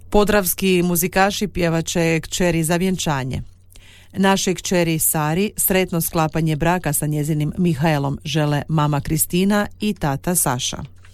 Podravski muzikaši pjevaće kćeri za vjenčanje. Našoj kćeri Sari sretno sklapanje braka sa njezinim Mihaelom žele mama Kristina i tata Saša.